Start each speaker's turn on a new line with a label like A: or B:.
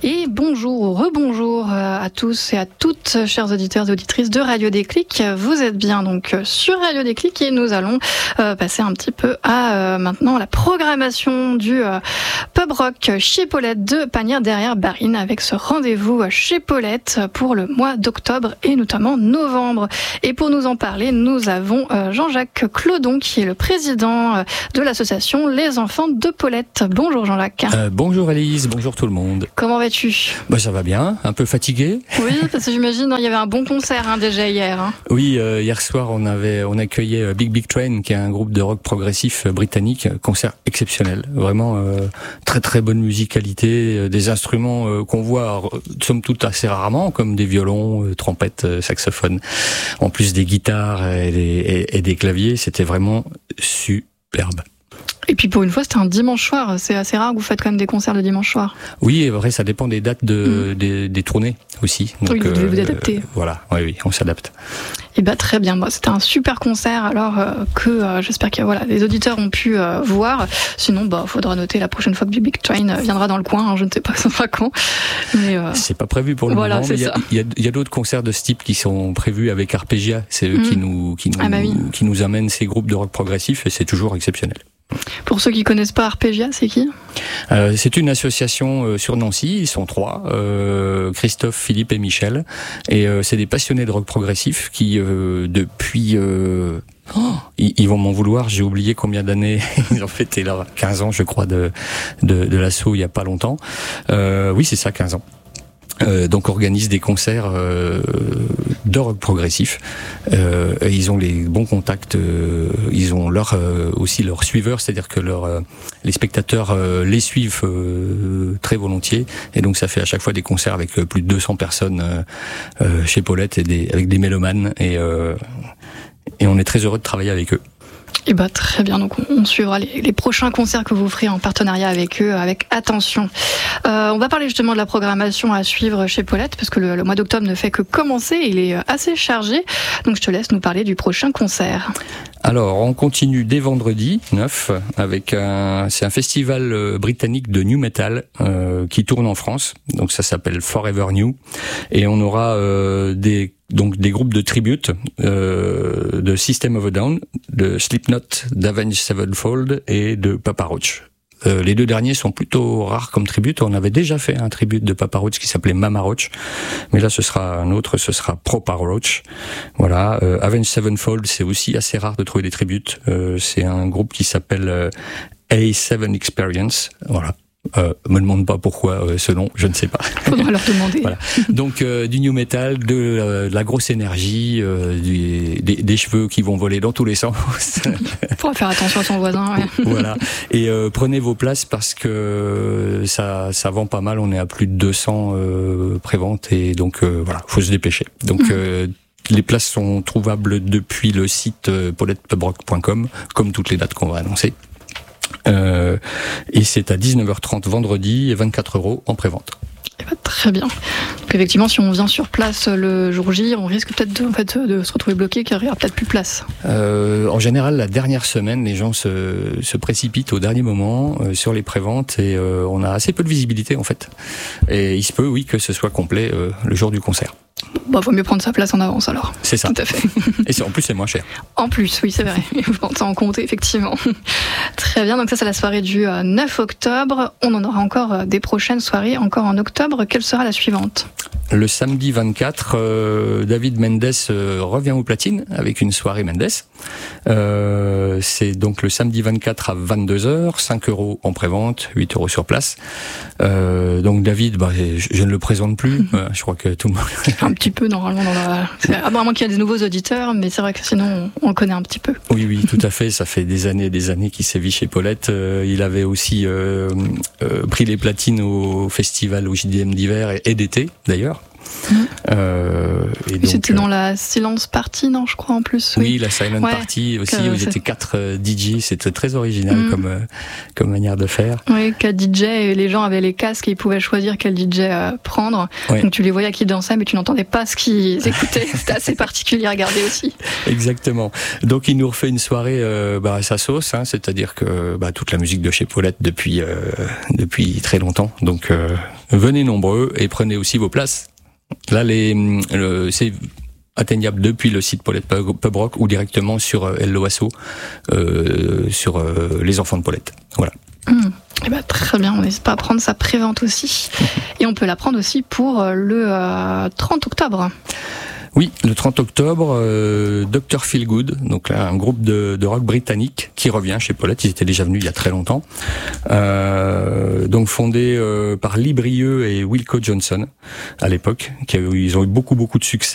A: Et bonjour ou rebonjour à tous et à toutes, chers auditeurs et auditrices de Radio Déclic. Vous êtes bien donc sur Radio Déclic et nous allons passer un petit peu à maintenant la programmation du pub rock chez Paulette de Pasnières-derrière-Barine avec ce rendez-vous chez Paulette pour le mois d'octobre et notamment novembre. Et pour nous en parler, nous avons Jean-Jacques Clodon qui est le président de l'association Les Enfants de Paulette. Bonjour Jean-Jacques.
B: Bonjour Élise, bonjour tout le monde.
A: Comment vas-tu ?
B: Ça va bien, un peu fatigué.
A: Oui, parce que j'imagine il y avait un bon concert déjà hier.
B: Oui, hier soir on accueillait Big Big Train qui est un groupe de rock progressif britannique, concert exceptionnel, vraiment très très bonne musicalité, des instruments qu'on voit somme toute assez rarement comme des violons, trompettes, saxophones, en plus des guitares et des claviers, c'était vraiment superbe.
A: Et puis pour une fois, c'était un dimanche soir. C'est assez rare que vous faites quand même des concerts le dimanche soir.
B: Oui, et vrai, ça dépend des dates des tournées aussi. Donc,
A: oui, vous devez vous adapter.
B: Voilà, oui, on s'adapte.
A: Et très bien. C'était un super concert. Alors que j'espère que les auditeurs ont pu voir. Sinon, faudra noter la prochaine fois que Big Train viendra dans le coin. Je ne sais pas ça sera quand. Mais
B: c'est pas prévu pour le moment. Mais il y a d'autres concerts de ce type qui sont prévus avec Arpégia. C'est eux qui nous amènent ces groupes de rock progressif et c'est toujours exceptionnel.
A: Pour ceux qui connaissent pas Arpégia, c'est qui ?
B: C'est une association sur Nancy, ils sont 3, Christophe, Philippe et Michel, et c'est des passionnés de rock progressif qui depuis... ils vont m'en vouloir, j'ai oublié combien d'années ils ont fêté leurs 15 ans je crois de l'assaut il y a pas longtemps. Oui c'est ça, 15 ans. Donc organise des concerts de rock progressif. Ils ont les bons contacts, ils ont aussi leurs suiveurs, c'est-à-dire que les spectateurs les suivent très volontiers, et donc ça fait à chaque fois des concerts avec plus de 200 personnes chez Paulette avec des mélomanes, et on est très heureux de travailler avec eux.
A: Et très bien, donc on suivra les prochains concerts que vous ferez en partenariat avec eux avec attention. On va parler justement de la programmation à suivre chez Paulette parce que le mois d'octobre ne fait que commencer, il est assez chargé, donc je te laisse nous parler du prochain concert.
B: Alors, on continue dès vendredi 9 avec c'est un festival britannique de new metal qui tourne en France. Donc ça s'appelle Forever New, et on aura des groupes de tribute de System of a Down, de Slipknot, d'Avenged Sevenfold et de Papa Roach. Les deux derniers sont plutôt rares comme tribute. On avait déjà fait un tribute de Papa Roach qui s'appelait Mama Roach, mais là ce sera un autre, ce sera Papa Roach. Voilà. Avenged Sevenfold, c'est aussi assez rare de trouver des tributes. C'est un groupe qui s'appelle A7 Experience. Voilà. Me demande pas pourquoi ce nom, je ne sais pas.
A: Faudra leur demander.
B: Voilà. Donc du new metal, de la grosse énergie, des cheveux qui vont voler dans tous les sens.
A: Faudra faire attention à son voisin. Ouais.
B: Voilà. Et prenez vos places parce que ça vend pas mal. On est à plus de 200 préventes, et donc faut se dépêcher. Donc les places sont trouvables depuis le site paulettepubrock.com, comme toutes les dates qu'on va annoncer. Et c'est à 19h30 vendredi et 24 € en prévente.
A: Très bien. Donc effectivement, si on vient sur place le jour J, on risque peut-être de se retrouver bloqué car il n'y aura peut-être plus de place.
B: En général, la dernière semaine, les gens se précipitent au dernier moment sur les préventes, et on a assez peu de visibilité en fait. Et il se peut, oui, que ce soit complet le jour du concert.
A: Vaut mieux prendre sa place en avance alors.
B: C'est ça.
A: Tout à fait.
B: Et en plus, c'est moins cher.
A: En plus, oui, c'est vrai. Il faut prendre ça en compte, effectivement. Très bien. Donc ça, c'est la soirée du 9 octobre. On en aura encore des prochaines soirées, encore en octobre. Quelle sera la suivante ?
B: Le samedi 24, David Mendes revient aux platines avec une soirée Mendes. C'est donc le samedi 24 à 22h, 5 € en prévente, 8 € sur place. Donc David, je ne le présente plus. Je crois que tout le monde...
A: Un petit peu normalement à moins qu'il y ait des nouveaux auditeurs, mais c'est vrai que sinon on le connaît un petit peu.
B: Oui, tout à fait. Ça fait des années qu'il sévit chez Paulette. Il avait aussi pris les platines au festival au JDM d'hiver et d'été d'ailleurs.
A: Et donc, c'était dans la Silence Party, non, je crois en plus.
B: Oui, la Silent Party aussi, où ils étaient 4 DJ. C'était très original comme manière de faire.
A: Oui, 4 DJ, et les gens avaient les casques et ils pouvaient choisir quel DJ prendre. Donc tu les voyais qui dansaient, mais tu n'entendais pas ce qu'ils écoutaient. C'était assez particulier à regarder aussi.
B: Exactement. Donc il nous refait une soirée à sa sauce, c'est-à-dire que toute la musique de chez Paulette depuis très longtemps. Donc Venez nombreux et prenez aussi vos places. Là, c'est atteignable depuis le site Paulette Pub Rock ou directement sur Hello Asso, sur les enfants de Paulette. Voilà.
A: Eh ben, très bien, on n'hésite pas à prendre sa prévente aussi. Et on peut la prendre aussi pour le 30 octobre.
B: Oui, le 30 octobre, Dr. Feelgood, donc là, un groupe de rock britannique qui revient chez Paulette. Ils étaient déjà venus il y a très longtemps. Donc fondé par Lee Brieux et Wilco Johnson à l'époque. Ils ont eu beaucoup de succès.